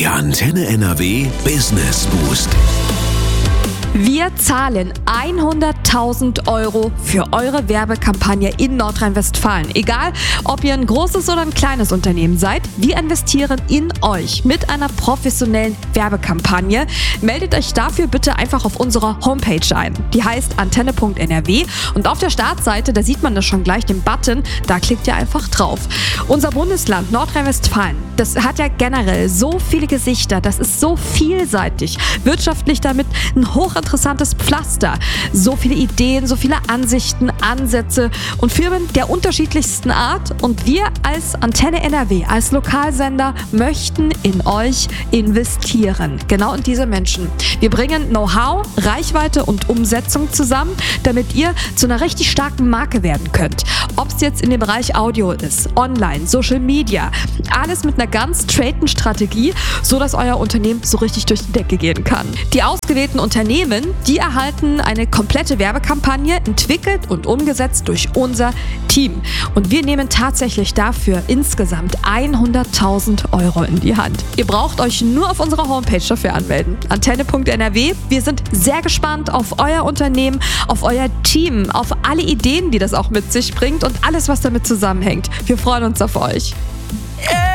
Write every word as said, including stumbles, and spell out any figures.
Der Antenne N R W Business Boost. Wir zahlen hunderttausend Euro für eure Werbekampagne in Nordrhein-Westfalen. Egal, ob ihr ein großes oder ein kleines Unternehmen seid, wir investieren in euch mit einer professionellen Werbekampagne. Meldet euch dafür bitte einfach auf unserer Homepage ein. Die heißt antenne punkt n r w und auf der Startseite, da sieht man das schon gleich, den Button, da klickt ihr einfach drauf. Unser Bundesland Nordrhein-Westfalen, das hat ja generell so viele Gesichter, das ist so vielseitig, wirtschaftlich damit ein hochinteressantes Pflaster. So viele Ideen, so viele Ansichten, Ansätze und Firmen der unterschiedlichsten Art. Und wir als Antenne N R W, als Lokalsender, möchten in euch investieren. Genau in diese Menschen. Wir bringen Know-how, Reichweite und Umsetzung zusammen, damit ihr zu einer richtig starken Marke werden könnt. Ob es jetzt in dem Bereich Audio ist, Online, Social Media, alles mit einer ganz straighten Strategie, so dass euer Unternehmen so richtig durch die Decke gehen kann. Die ausgewählten Unternehmen, die erhalten eine komplette Werbekampagne, entwickelt und umgesetzt durch unser Team. Und wir nehmen tatsächlich dafür insgesamt hunderttausend Euro in die Hand. Ihr braucht euch nur auf unserer Homepage dafür anmelden. antenne punkt n r w. Wir sind sehr gespannt auf euer Unternehmen, auf euer Team, auf alle Ideen, die das auch mit sich bringt und alles, was damit zusammenhängt. Wir freuen uns auf euch. Yeah!